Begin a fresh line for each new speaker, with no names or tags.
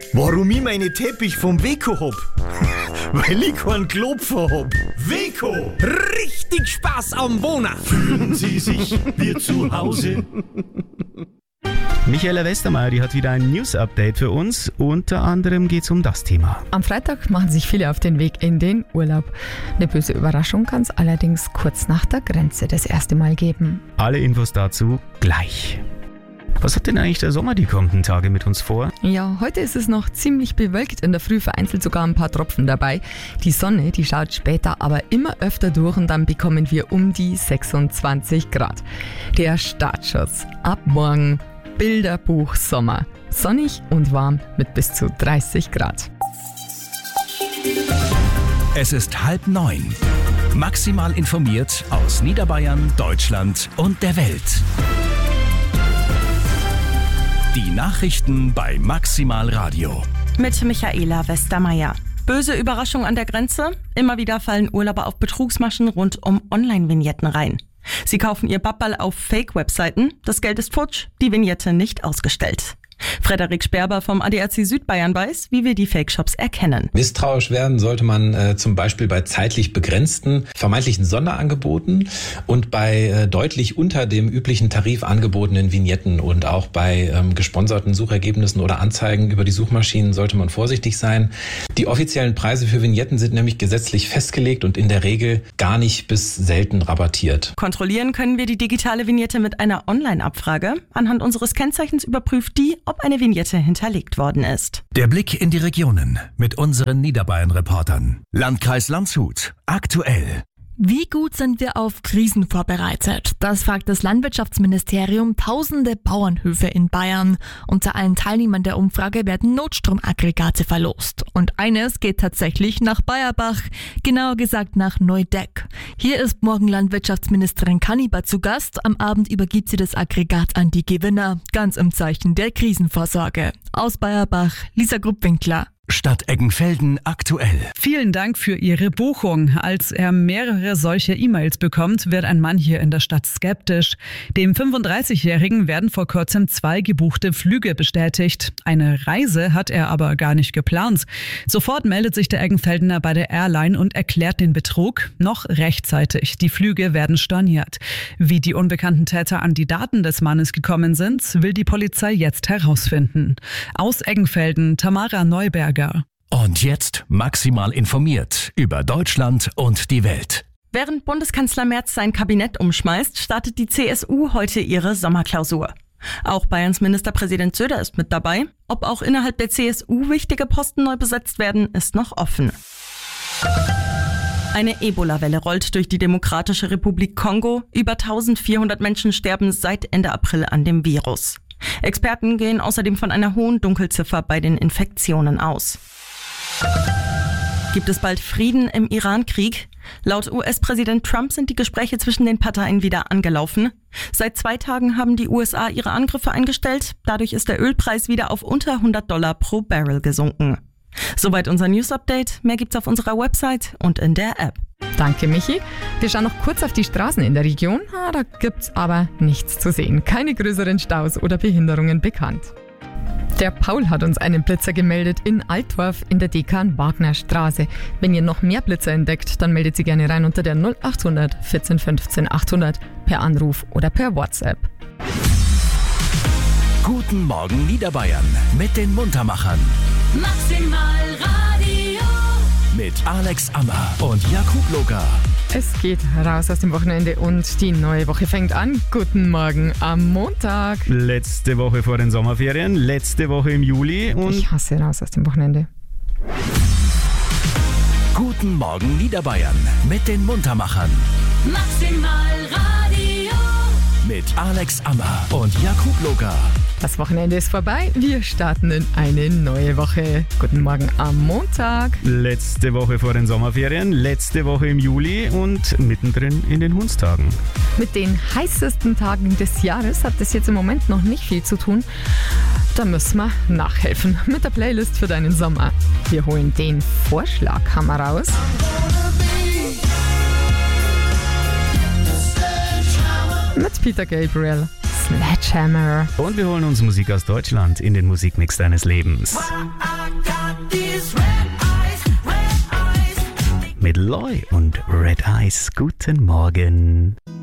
Warum ich meine Teppich vom Weco hab? Weil ich keinen Klopfer hab. Weco! Richtig Spaß am Wohnen! Fühlen Sie sich wie zu Hause?
Michaela Westermeier, die hat wieder ein News-Update für uns. Unter anderem geht es um das Thema.
Am Freitag machen sich viele auf den Weg in den Urlaub. Eine böse Überraschung kann es allerdings kurz nach der Grenze das erste Mal geben.
Alle Infos dazu gleich. Was hat denn eigentlich der Sommer die kommenden Tage mit uns vor?
Ja, heute ist es noch ziemlich bewölkt, in der Früh vereinzelt sogar ein paar Tropfen dabei. Die Sonne, die schaut später aber immer öfter durch und dann bekommen wir um die 26 Grad. Der Startschuss ab morgen, Bilderbuch Sommer. Sonnig und warm mit bis zu 30 Grad.
Es ist 8:30. Maximal informiert aus Niederbayern, Deutschland und der Welt. Die Nachrichten bei Maximal Radio.
Mit Michaela Westermeier. Böse Überraschung an der Grenze. Immer wieder fallen Urlauber auf Betrugsmaschen rund um Online-Vignetten rein. Sie kaufen ihr Babbal auf Fake-Webseiten. Das Geld ist futsch, die Vignette nicht ausgestellt. Frederik Sperber vom ADAC Südbayern weiß, wie wir die Fake-Shops erkennen.
Misstrauisch werden sollte man zum Beispiel bei zeitlich begrenzten, vermeintlichen Sonderangeboten und bei deutlich unter dem üblichen Tarif angebotenen Vignetten und auch bei gesponserten Suchergebnissen oder Anzeigen über die Suchmaschinen sollte man vorsichtig sein. Die offiziellen Preise für Vignetten sind nämlich gesetzlich festgelegt und in der Regel gar nicht bis selten rabattiert.
Kontrollieren können wir die digitale Vignette mit einer Online-Abfrage. Anhand unseres Kennzeichens überprüft die, ob eine Vignette hinterlegt worden ist.
Der Blick in die Regionen mit unseren Niederbayern-Reportern. Landkreis Landshut. Aktuell.
Wie gut sind wir auf Krisen vorbereitet? Das fragt das Landwirtschaftsministerium tausende Bauernhöfe in Bayern. Unter allen Teilnehmern der Umfrage werden Notstromaggregate verlost. Und eines geht tatsächlich nach Bayerbach, genauer gesagt nach Neudeck. Hier ist morgen Landwirtschaftsministerin Kanniber zu Gast. Am Abend übergibt sie das Aggregat an die Gewinner, ganz im Zeichen der Krisenvorsorge. Aus Bayerbach, Lisa Gruppwinkler.
Stadt Eggenfelden aktuell.
Vielen Dank für Ihre Buchung. Als er mehrere solche E-Mails bekommt, wird ein Mann hier in der Stadt skeptisch. Dem 35-Jährigen werden vor kurzem 2 gebuchte Flüge bestätigt. Eine Reise hat er aber gar nicht geplant. Sofort meldet sich der Eggenfeldener bei der Airline und erklärt den Betrug noch rechtzeitig. Die Flüge werden storniert. Wie die unbekannten Täter an die Daten des Mannes gekommen sind, will die Polizei jetzt herausfinden. Aus Eggenfelden, Tamara Neuberger.
Und jetzt maximal informiert über Deutschland und die Welt.
Während Bundeskanzler Merz sein Kabinett umschmeißt, startet die CSU heute ihre Sommerklausur. Auch Bayerns Ministerpräsident Söder ist mit dabei. Ob auch innerhalb der CSU wichtige Posten neu besetzt werden, ist noch offen. Eine Ebola-Welle rollt durch die Demokratische Republik Kongo. Über 1400 Menschen sterben seit Ende April an dem Virus. Experten gehen außerdem von einer hohen Dunkelziffer bei den Infektionen aus. Gibt es bald Frieden im Iran-Krieg? Laut US-Präsident Trump sind die Gespräche zwischen den Parteien wieder angelaufen. Seit 2 Tagen haben die USA ihre Angriffe eingestellt. Dadurch ist der Ölpreis wieder auf unter $100 pro Barrel gesunken. Soweit unser News-Update. Mehr gibt's auf unserer Website und in der App.
Danke, Michi. Wir schauen noch kurz auf die Straßen in der Region. Da gibt's aber nichts zu sehen. Keine größeren Staus oder Behinderungen bekannt. Der Paul hat uns einen Blitzer gemeldet in Altdorf in der Dekan-Wagner-Straße. Wenn ihr noch mehr Blitzer entdeckt, dann meldet sie gerne rein unter der 0800 14 15 800 per Anruf oder per WhatsApp.
Guten Morgen Niederbayern mit den Muntermachern.
Maximal Radio.
Mit Alex Ammer und Jakub Loga.
Es geht raus aus dem Wochenende und die neue Woche fängt an. Guten Morgen am Montag.
Letzte Woche vor den Sommerferien, letzte Woche im Juli und
Ich hasse raus aus dem Wochenende.
Guten Morgen Niederbayern mit den Muntermachern.
Maximal Radio.
Mit Alex Ammer und Jakub Loga.
Das Wochenende ist vorbei. Wir starten in eine neue Woche. Guten Morgen am Montag.
letzte Woche vor den Sommerferien, letzte Woche im Juli und mittendrin in den Hundstagen.
Mit den heißesten Tagen des Jahres hat es jetzt im Moment noch nicht viel zu tun. Da müssen wir nachhelfen mit der Playlist für deinen Sommer. Wir holen den Vorschlaghammer raus. Mit Peter Gabriel. Sledgehammer.
Und wir holen uns Musik aus Deutschland in den Musikmix deines Lebens. Mit Loy und Red Eyes. Guten Morgen.